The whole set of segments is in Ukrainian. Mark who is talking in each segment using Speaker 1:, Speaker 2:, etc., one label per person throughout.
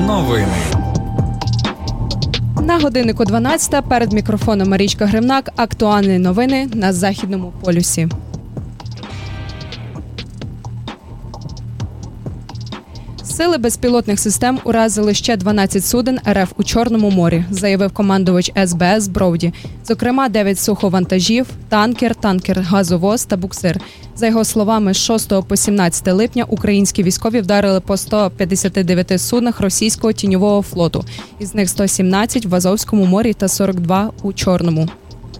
Speaker 1: Новини.
Speaker 2: На годиннику 12 перед мікрофоном Марічка Гривнак. Актуальні новини на Західному полюсі. Сили безпілотних систем уразили ще 12 суден РФ у Чорному морі, заявив командувач СБС Броуді. Зокрема, 9 суховантажів, танкер-газовоз та буксир. За його словами, з 6 по 17 липня українські військові вдарили по 159 суднах російського тіньового флоту. Із них 117 в Азовському морі та 42 у Чорному.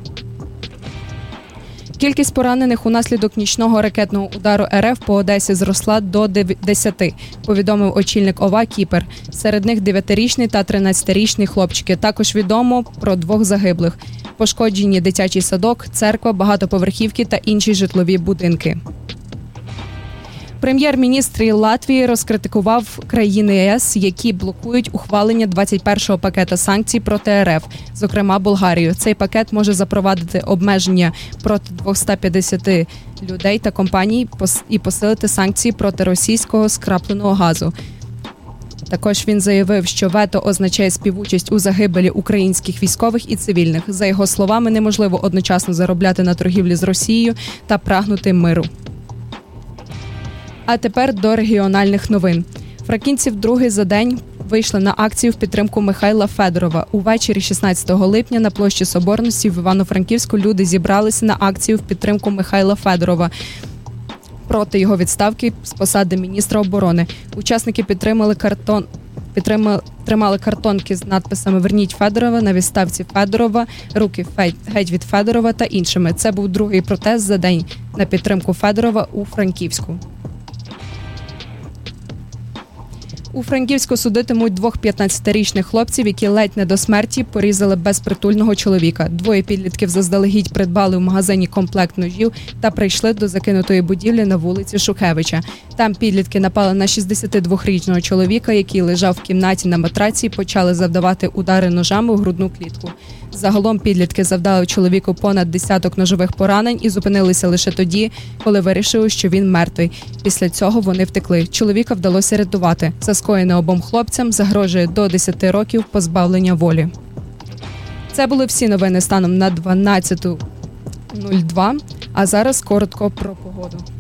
Speaker 2: Кількість поранених унаслідок нічного ракетного удару РФ по Одесі зросла до 10, повідомив очільник ОВА Кіпер. Серед них 9-річний та 13-річний хлопчики. Також відомо про 2 загиблих. Пошкоджені дитячий садок, церква, багатоповерхівки та інші житлові будинки. Прем'єр-міністр Латвії розкритикував країни ЄС, які блокують ухвалення 21-го пакета санкцій проти РФ, зокрема Болгарію. Цей пакет може запровадити обмеження проти 250 людей та компаній і посилити санкції проти російського скрапленого газу. Також він заявив, що вето означає співучасть у загибелі українських військових і цивільних. За його словами, неможливо одночасно заробляти на торгівлі з Росією та прагнути миру. А тепер до регіональних новин. Франківці вдруге за день вийшли на акцію в підтримку Михайла Федорова. Увечері 16 липня на площі Соборності в Івано-Франківську люди зібралися на акцію в підтримку Михайла Федорова проти його відставки з посади міністра оборони. Учасники тримали картонки з надписами «Верніть Федорова», «На відставці Федорова», «Руки геть від Федорова» та іншими. Це був другий протест за день на підтримку Федорова у Франківську. У Франківську судитимуть 2 15-річних хлопців, які ледь не до смерті порізали безпритульного чоловіка. 2 підлітків заздалегідь придбали в магазині комплект ножів та прийшли до закинутої будівлі на вулиці Шухевича. Там підлітки напали на 62-річного чоловіка, який лежав в кімнаті на матраці, і почали завдавати удари ножами у грудну клітку. Загалом підлітки завдали чоловіку понад 10 ножових поранень і зупинилися лише тоді, коли вирішили, що він мертвий. Після цього вони втекли. Чоловіка вдалося рятувати. За скоєне обом хлопцям загрожує до 10 років позбавлення волі. Це були всі новини станом на 12:02, а зараз коротко про погоду.